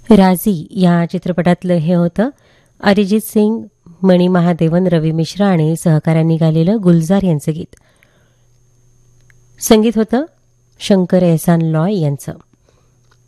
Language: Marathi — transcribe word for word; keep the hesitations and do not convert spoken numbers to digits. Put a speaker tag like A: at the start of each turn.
A: राजी या चित्रपटातलं हे होतं अरिजित सिंग, मणी महादेवन, रवी मिश्रा आणि सहकाऱ्यांनी गायलेलं गुलजार यांचं गीत. संगीत होतं शंकर एहसान लॉय यांचं.